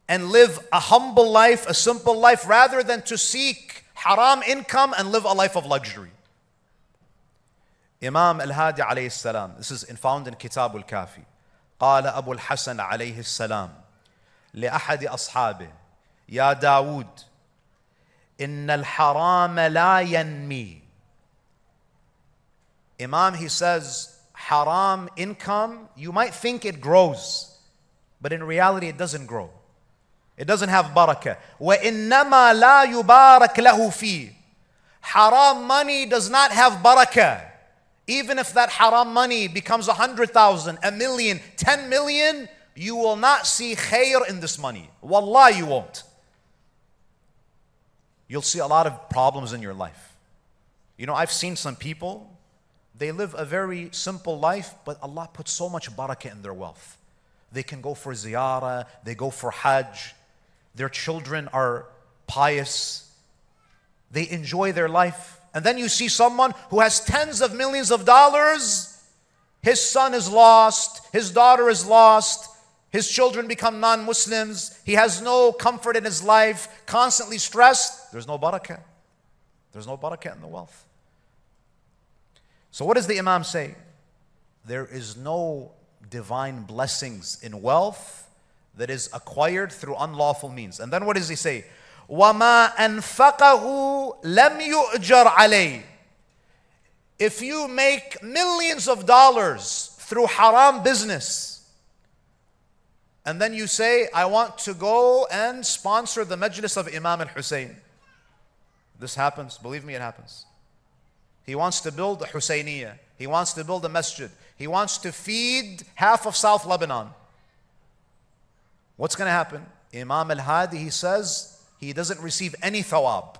and live a humble life, a simple life, rather than to seek haram income and live a life of luxury. Imam al-Hadi alayhi salam, this is found in Kitab al-Kafi. قال أبو الحسن عليه السلام لأحد أصحابه يا داود إن الحرام لا ينمي. Imam, he says, haram income, you might think it grows, but in reality it doesn't grow. It doesn't have barakah. وَإِنَّمَا لَا يُبَارَكْ لَهُ فِيهِ. Haram money does not have barakah. Even if that haram money becomes 100,000, 1,000,000, 10 million, you will not see khair in this money. Wallah, you won't. You'll see a lot of problems in your life. You know, I've seen some people, they live a very simple life, but Allah puts so much barakah in their wealth. They can go for ziyarah, they go for hajj, their children are pious, they enjoy their life. And then you see someone who has tens of millions of dollars, his son is lost, his daughter is lost, his children become non-Muslims, he has no comfort in his life, constantly stressed. There's no barakah. There's no barakah in the wealth. So what does the Imam say? There is no divine blessings in wealth that is acquired through unlawful means. And then what does he say? وَمَا أَنفَقَهُ لَمْ يُؤْجَرْ عَلَيْهِ. If you make millions of dollars through haram business, and then you say, I want to go and sponsor the majlis of Imam al-Hussein. This happens, believe me, it happens. He wants to build a Husayniyah. He wants to build a masjid. He wants to feed half of South Lebanon. What's going to happen? Imam al-Hadi, he says, he doesn't receive any thawab.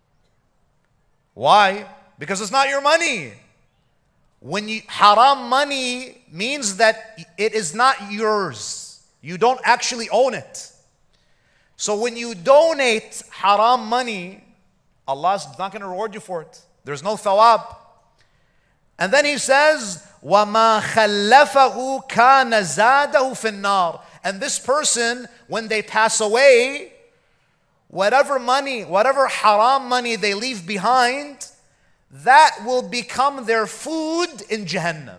Why? Because it's not your money. Haram money means that it is not yours. You don't actually own it. So when you donate haram money, Allah is not going to reward you for it. There's no thawab. And then he says, وَمَا خَلَّفَهُ كَانَ زَادَهُ فِي النَّارِ. And this person, when they pass away, whatever money, whatever haram money they leave behind, that will become their food in Jahannam.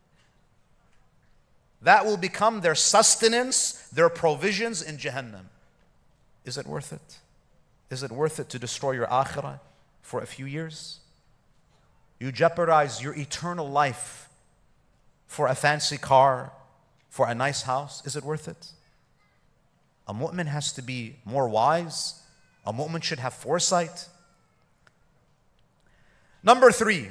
That will become their sustenance, their provisions in Jahannam. Is it worth it? Is it worth it to destroy your akhirah for a few years? You jeopardize your eternal life for a fancy car, for a nice house. Is it worth it? A mu'min has to be more wise. A mu'min should have foresight. Number 3,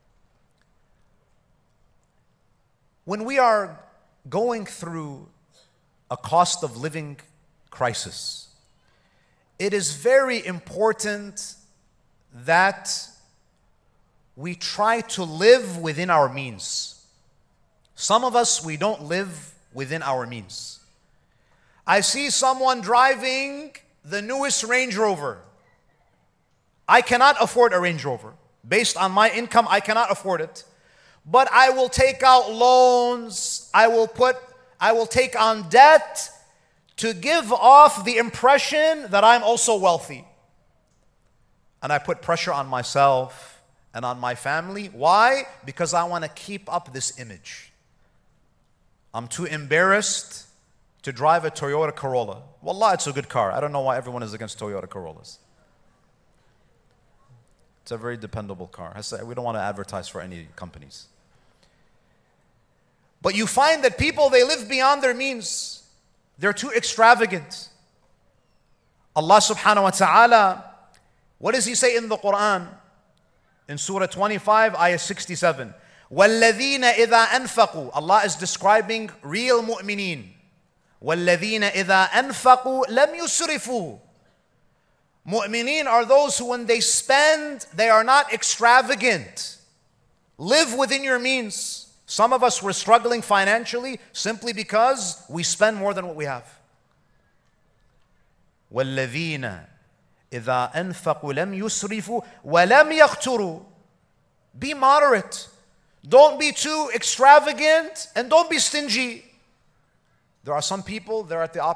when we are going through a cost of living crisis, it is very important that we try to live within our means. Some of us, we don't live within our means. I see someone driving the newest Range Rover. I cannot afford a Range Rover. Based on my income, I cannot afford it. But I will take out loans, I will take on debt to give off the impression that I'm also wealthy. And I put pressure on myself and on my family. Why? Because I want to keep up this image. I'm too embarrassed to drive a Toyota Corolla. Wallah, it's a good car. I don't know why everyone is against Toyota Corollas. It's a very dependable car. We don't want to advertise for any companies. But you find that people, they live beyond their means. They're too extravagant. Allah subhanahu wa ta'ala, what does He say in the Quran? In Surah 25, ayah 67. وَالَّذِينَ إِذَا أَنفَقُوا. Allah is describing real mu'mineen. وَالَّذِينَ إِذَا أَنفَقُوا لَمْ يُسْرِفُوا. Mu'mineen are those who, when they spend, they are not extravagant. Live within your means. Some of us were struggling financially simply because we spend more than what we have. وَالَّذِينَ إِذَا أَنفَقُوا لَمْ يُسْرِفُوا وَلَمْ يَقْتُرُوا. Be moderate. Don't be too extravagant and don't be stingy. There are some people, they're at the opposite.